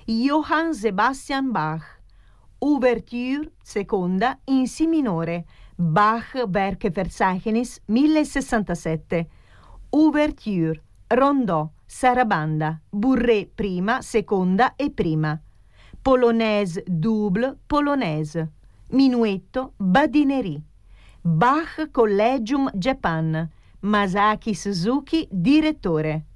Johann Sebastian Bach. Ouverture seconda in Si minore, Bach Werkverzeichnis 1067. Ouverture, rondò, sarabanda, bourrée prima, seconda e prima. Polonaise double, polonaise. Minuetto, badinerie. Bach Collegium Japan. Masaki Suzuki, direttore.